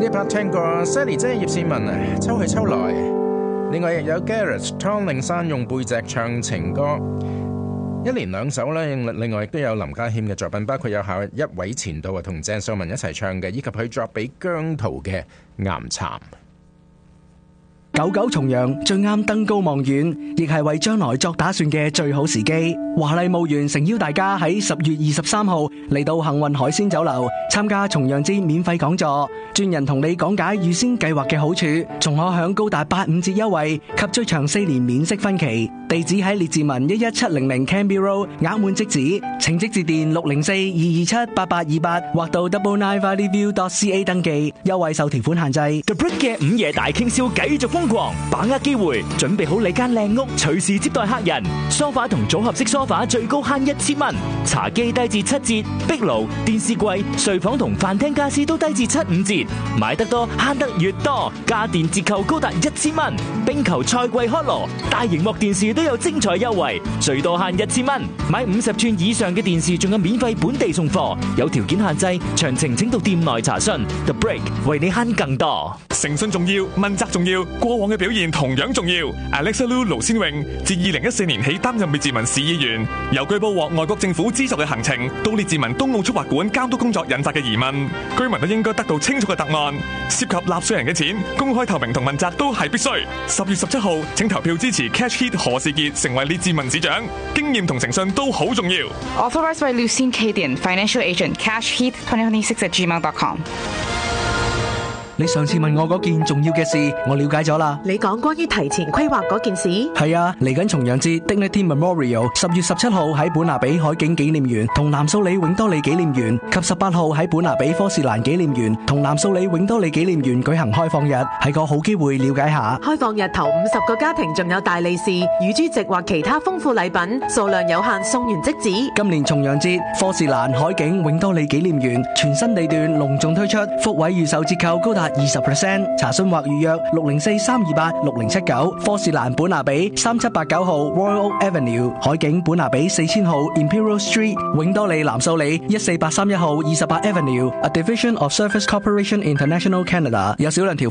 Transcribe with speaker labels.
Speaker 1: 啲拍聽過 Sally 姐葉倩文秋去秋來，另外亦有 Gareth 湯令山用背脊唱情歌，一連兩首咧。另外亦都有林家謙嘅作品，包括有下一位前度同鄭秀文一齊唱嘅，以及佢作俾姜濤嘅岩蠶。
Speaker 2: 久久重陽最啱登高望遠，亦係為將來作打算嘅最好時機。華麗墓園誠邀大家喺10月23號嚟到幸運海鮮酒樓參加重陽節免費講座，專人同你講解預先計劃嘅好處，仲可享高達85折優惠及最長4年免息分期。地址喺列治文11700 Canby Road， 額滿即止，請即致電604-227-8828或到 995valleyview.ca 登記，優惠受條款限制。
Speaker 3: The Brick 嘅午夜大傾銷繼續瘋狂，把握機會，準備好你間靚屋，隨時接待客人。梳化同組合式梳化最高慳1000蚊，茶几低至7折，壁爐、電視櫃、睡房同飯廳家私都低至75折，買得多慳得越多，家電折扣高達1000蚊。冰球賽季開鑼，大螢幕電視都有精彩優惠，最多慳1000蚊。買50寸以上嘅電視仲有免費本地送貨，有條件限制，詳情請到店內查詢。The Brick 為你慳更多。
Speaker 4: 誠信重要，問責重要，過往嘅表現同樣重要。Alexa Lu 盧先穎自2014年起擔任列治文市議員，由據報獲外國政府資助嘅行程到列治文東澳速滑館監督工作引發嘅疑問，居民都應該得到清楚嘅答案。涉及納稅人嘅錢，公開透明同問責都係必須。10月17號請投票支持 Cash Heat 何士傑成為列治文市長，經驗同誠信都好重要。
Speaker 5: Authorized by Lucien Cadian, Financial Agent, Cash Heat 2026@gmail.com。
Speaker 2: 你上次問我嗰件重要嘅事，我了解咗啦。
Speaker 6: 你講關於提前規劃嗰件事？
Speaker 2: 係啊，嚟緊重陽節 Dignity Memorial 10月17號喺本拿比海景紀念園同南蘇里永多里紀念園，及18號喺本拿比科士蘭紀念園同南蘇里永多里紀念園舉行開放日，係個好機會了解下。
Speaker 6: 開放日頭50個家庭仲有大利是、乳豬席或其他豐富禮品，數量有限，送完即止。
Speaker 2: 今年重陽節科士蘭海景永多里紀念園全新地段隆重推出，福位預售折扣高達20%，查詢或預約604-328-6079，科士蘭本拿比3789號 Royal Oak Avenue， 海景本拿比4000號 Imperial Street， 永多里南蘇里14831號28 Avenue， A Division of Service Corporation International Canada， 有少量條